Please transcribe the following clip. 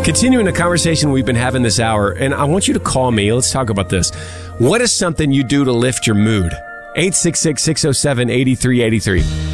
Continuing the conversation we've been having this hour, and I want you to call me. Let's talk about this. What is something you do to lift your mood? 866-607-8383.